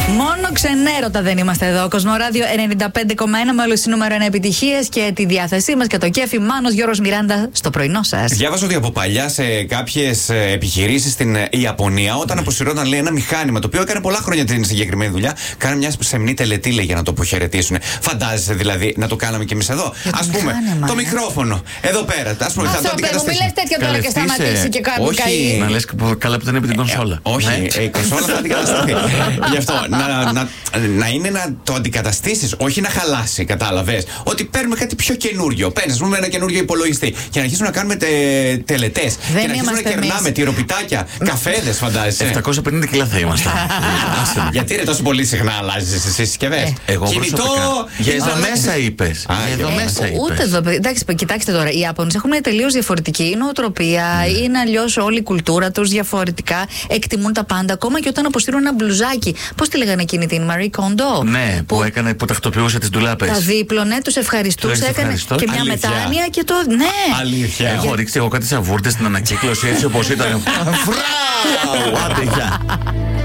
Μόνο ξενέρωτα δεν είμαστε εδώ. Κοσμοράδιο 95,1 με όλες τις νούμερο 1 επιτυχίες και τη διάθεσή μας και το κέφι. Μάνος Γιώργος Μιράντα στο πρωινό σας. Διάβασα ότι από παλιά σε κάποιες επιχειρήσεις στην Ιαπωνία, όταν αποσυρώταν λέει ένα μηχάνημα το οποίο έκανε πολλά χρόνια την συγκεκριμένη δουλειά, κάνε μια σεμνή τελετή λέει για να το αποχαιρετήσουν. Φαντάζεσαι δηλαδή να το κάναμε κι εμείς εδώ. Ας πούμε, το μικρόφωνο εδώ πέρα. Ας πούμε, θα το αντικαταστήσουμε. Μην λες τέτοια τώρα και σταματήσει και κάνει. Όχι, να λες καλά που δεν είναι την κονσόλα. Όχι, η κονσόλα θα αντικατασταθεί. Γι' αυτό να είναι να το αντικαταστήσεις, όχι να χαλάσει, κατάλαβες. Ότι παίρνουμε κάτι πιο καινούριο. Παίρνεις, ας πούμε, ένα καινούριο υπολογιστή και να αρχίσουμε να κάνουμε τελετές. Και να αρχίσουμε να κερνάμε τυροπιτάκια, καφέδες, φαντάζεσαι. 750 κιλά θα ήμασταν. Γιατί είναι τόσο πολύ συχνά αλλάζεις τις συσκευές? Εγώ κινητό. Για εδώ μέσα είπες. Ούτε εδώ. Εντάξει, κοιτάξτε τώρα. Οι Ιάπωνες έχουν μια τελείως διαφορετική νοοτροπία. Είναι αλλιώς όλη η κουλτούρα τους διαφορετικά. Εκτιμούν τα πάντα. Ακόμα και όταν αποσύρουν ένα μπλουζάκι. Πώς τη λέγανε εκείνη την Marie Kondo? Ναι, που τακτοποιούσε τις ντουλάπες. Τα δίπλωνε, τους ευχαριστούσε. Έκανε και μια μετάνοια και το. Ναι. Αλήθεια. Έχω ρίξει εγώ κάτι σαβούρτες στην ανακύκλωση έτσι όπως ήταν. Φράου! Άντε, γεια.